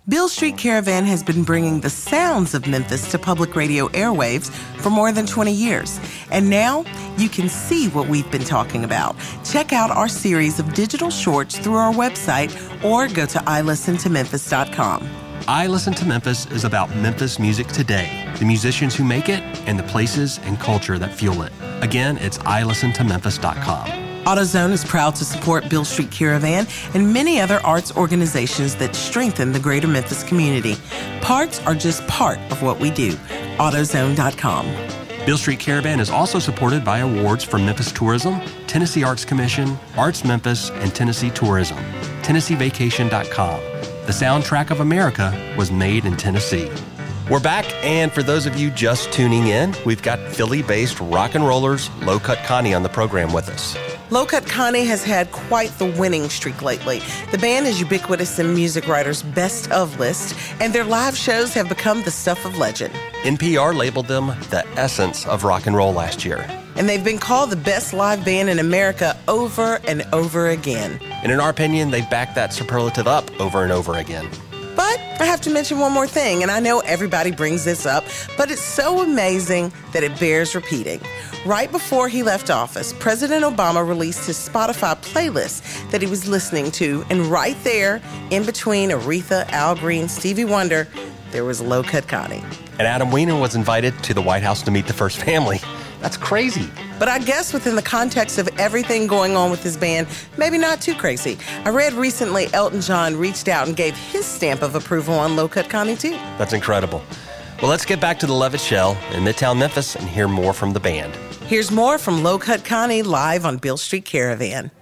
Beale Street Caravan has been bringing the sounds of Memphis to public radio airwaves for more than 20 years. And now you can see what we've been talking about. Check out our series of digital shorts through our website or go to iListenToMemphis.com. I Listen to Memphis is about Memphis music today, the musicians who make it, and the places and culture that fuel it. Again, it's iListenToMemphis.com. AutoZone is proud to support Beale Street Caravan and many other arts organizations that strengthen the greater Memphis community. Parts are just part of what we do. AutoZone.com. Beale Street Caravan is also supported by awards from Memphis Tourism, Tennessee Arts Commission, Arts Memphis, and Tennessee Tourism. TennesseeVacation.com. The soundtrack of America was made in Tennessee. We're back, and for those of you just tuning in, we've got Philly-based rock and rollers Low Cut Connie on the program with us. Low Cut Connie has had quite the winning streak lately. The band is ubiquitous in music writers' best of list, and their live shows have become the stuff of legend. NPR labeled them the essence of rock and roll last year. And they've been called the best live band in America over and over again. And in our opinion, they've backed that superlative up over and over again. But I have to mention one more thing, and I know everybody brings this up, but it's so amazing that it bears repeating. Right before he left office, President Obama released his Spotify playlist that he was listening to, and right there, in between Aretha, Al Green, Stevie Wonder, there was Low Cut Connie. And Adam Wiener was invited to the White House to meet the first family. That's crazy. But I guess within the context of everything going on with his band, maybe not too crazy. I read recently Elton John reached out and gave his stamp of approval on Low Cut Connie, too. That's incredible. Well, let's get back to the Levitt Shell in Midtown Memphis and hear more from the band. Here's more from Low Cut Connie live on Beale Street Caravan.